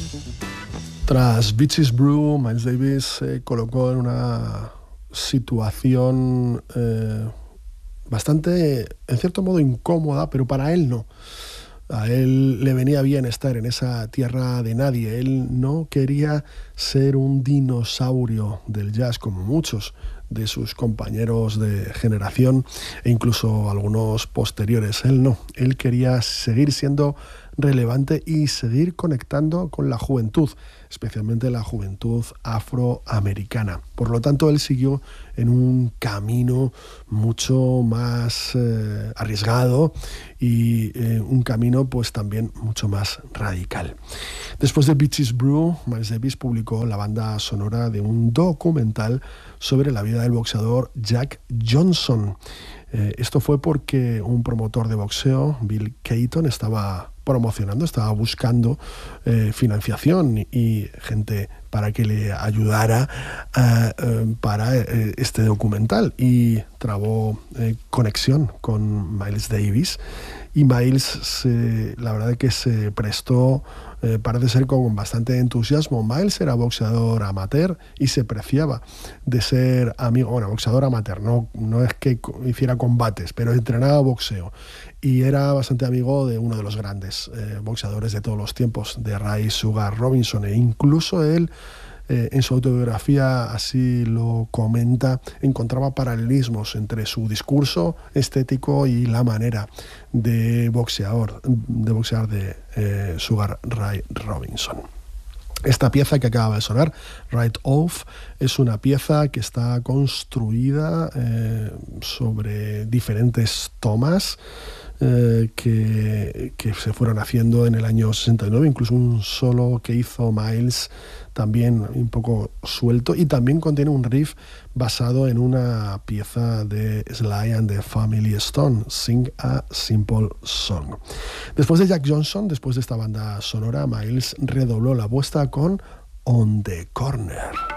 Tras Bitches Brew, Miles Davis se colocó en una situación bastante, en cierto modo, incómoda, pero para él no. A él le venía bien estar en esa tierra de nadie. Él no quería ser un dinosaurio del jazz como muchos de sus compañeros de generación e incluso algunos posteriores. Él no. Él quería seguir siendo relevante y seguir conectando con la juventud, especialmente la juventud afroamericana. Por lo tanto, él siguió en un camino mucho más arriesgado y un camino pues también mucho más radical. Después de Bitches Brew, Miles Davis publicó la banda sonora de un documental sobre la vida del boxeador Jack Johnson. Esto fue porque un promotor de boxeo, Bill Keaton, estaba buscando financiación y gente para que le ayudara para este documental, y trabó conexión con Miles Davis, y Miles la verdad es que se prestó, parece ser, con bastante entusiasmo. Miles era boxeador amateur y se preciaba de ser amigo, bueno, boxeador amateur, no es que hiciera combates, pero entrenaba boxeo y era bastante amigo de uno de los grandes boxeadores de todos los tiempos, de Ray Sugar Robinson, e incluso él en su autobiografía así lo comenta, encontraba paralelismos entre su discurso estético y la manera de boxear de Sugar Ray Robinson. Esta pieza que acaba de sonar, Right Off, es una pieza que está construida sobre diferentes tomas que se fueron haciendo en el año 69, incluso un solo que hizo Miles también un poco suelto, y también contiene un riff basado en una pieza de Sly and the Family Stone, Sing a Simple Song. Después de Jack Johnson, después de esta banda sonora, Miles redobló la apuesta con On the Corner.